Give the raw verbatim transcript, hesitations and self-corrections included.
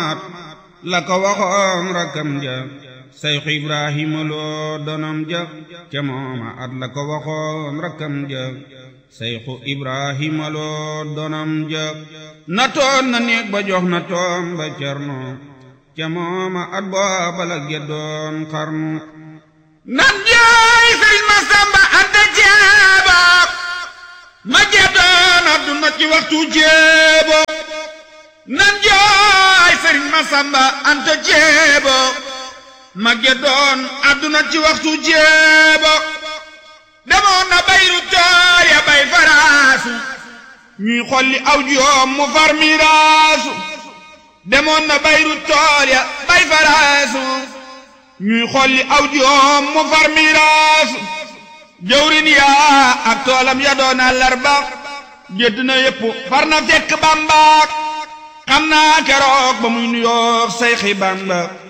moomaat la ko waxoon rakkam ja Sayxu Ibrahima loo donam ja ca mooma at la ko waxoon rakkam ja Sayxu Ibrahima loo donam ja na toon na néeg ba jox na toom ba Cerno ca mooma at booba la geddoon xarnu nan jaay Sëriñ Masamba Anta Jeebo ma geddoon adduna ci waxtu jéebo nan jaay Sëriñ Masamba Anta Jeebo ma geddoon adduna ci waxtu jéebo demoon na bayru tool ya bay faraasu ñuy xolli aw joom mu far miraasu demoon na bayru tool ya bay faraasu ñuy xolli aw joom mu far miraasu jawrin yaa ak toolam ya doon àllarba gédd na yépp far na fekk Bamba xam naa keroog ba muy nuyoo Sayxi Bamba